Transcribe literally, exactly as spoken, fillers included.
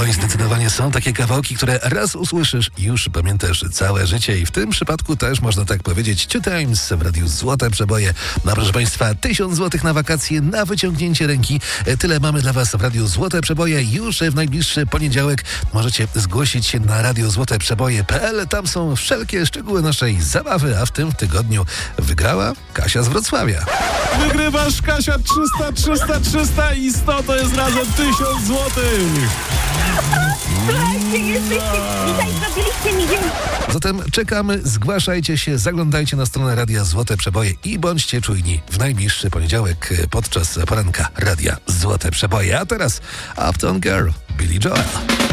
i zdecydowanie są takie kawałki, które raz usłyszysz i już pamiętasz całe życie i w tym przypadku też można tak powiedzieć Two Times w Radiu Złote Przeboje. No proszę Państwa, tysiąc złotych na wakacje na wyciągnięcie ręki. Tyle mamy dla Was w Radiu Złote Przeboje. Już w najbliższy poniedziałek możecie zgłosić się na radio złote przeboje kropka p l. Tam są wszelkie szczegóły naszej zabawy, a w tym tygodniu wygrała Kasia z Wrocławia. Wygrywasz, Kasia, trzysta, trzysta, trzysta i sto to jest razem tysiąc złotych. Słuchajcie, jesteście, dzisiaj zrobiliście mi dzień. Zatem czekamy, zgłaszajcie się, zaglądajcie na stronę Radia Złote Przeboje i bądźcie czujni w najbliższy poniedziałek podczas poranka Radia Złote Przeboje. A teraz Uptown Girl, Billy Joel.